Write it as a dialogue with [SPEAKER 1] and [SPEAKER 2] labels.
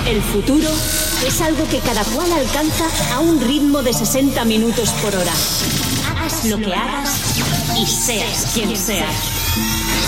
[SPEAKER 1] El futuro es algo que cada cual alcanza a un ritmo de 60 minutos por hora. Hagas lo que hagas y seas quien seas.